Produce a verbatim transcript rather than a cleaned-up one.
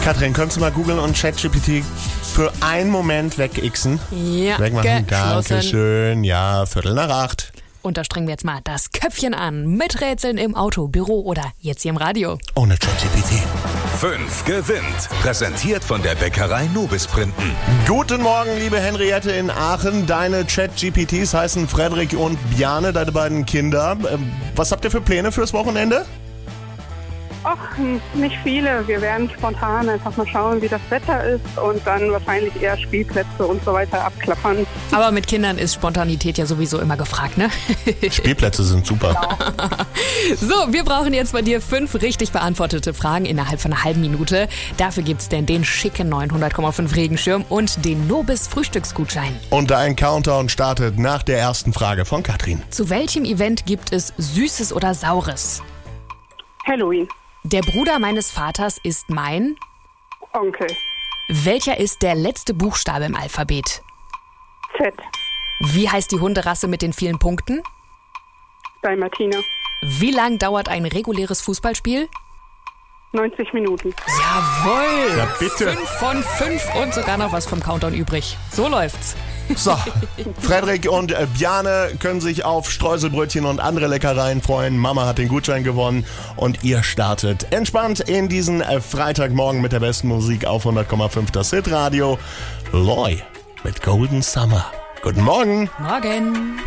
Katrin, könntest du mal googeln und ChatGPT für einen Moment wegixen? Ja, Wegmachen. geschlossen. Dankeschön. Ja, Viertel nach acht. Und da strengen wir jetzt mal das Köpfchen an. Mit Rätseln im Auto, Büro oder jetzt hier im Radio. Ohne ChatGPT. fünf gewinnt. Präsentiert von der Bäckerei Nobis Printen. Guten Morgen, liebe Henriette in Aachen. Deine ChatGPTs heißen Frederik und Bjarne, deine beiden Kinder. Ähm, Was habt ihr für Pläne fürs Wochenende? Ach, nicht viele. Wir werden spontan einfach mal schauen, wie das Wetter ist und dann wahrscheinlich eher Spielplätze und so weiter abklappern. Aber mit Kindern ist Spontanität ja sowieso immer gefragt, ne? Spielplätze sind super. So, wir brauchen jetzt bei dir fünf richtig beantwortete Fragen innerhalb von einer halben Minute. Dafür gibt's denn den schicken neunhundert Komma fünf Regenschirm und den Nobis Frühstücksgutschein. Und dein Countdown startet nach der ersten Frage von Katrin. Zu welchem Event gibt es Süßes oder Saures? Halloween. Der Bruder meines Vaters ist mein... Onkel. Welcher ist der letzte Buchstabe im Alphabet? Z. Wie heißt die Hunderasse mit den vielen Punkten? Dalmatiner. Wie lang dauert ein reguläres Fußballspiel? neunzig Minuten. Jawohl! Ja, bitte. Fünf von fünf und sogar noch was vom Countdown übrig. So läuft's. So, Frederik und äh, Bjarne können sich auf Streuselbrötchen und andere Leckereien freuen. Mama hat den Gutschein gewonnen und ihr startet entspannt in diesen äh, Freitagmorgen mit der besten Musik auf hundert Komma fünf das Hitradio. Loy mit Golden Summer. Guten Morgen. Morgen.